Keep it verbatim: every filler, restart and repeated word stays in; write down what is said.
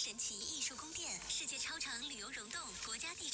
神奇艺术宫殿、世界超长旅游溶洞、国家地